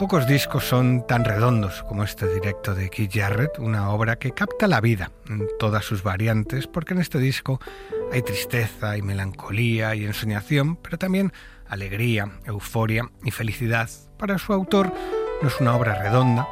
Pocos discos son tan redondos como este directo de Keith Jarrett, una obra que capta la vida en todas sus variantes, porque en este disco hay tristeza y melancolía y ensoñación, pero también alegría, euforia y felicidad. Para su autor no es una obra redonda,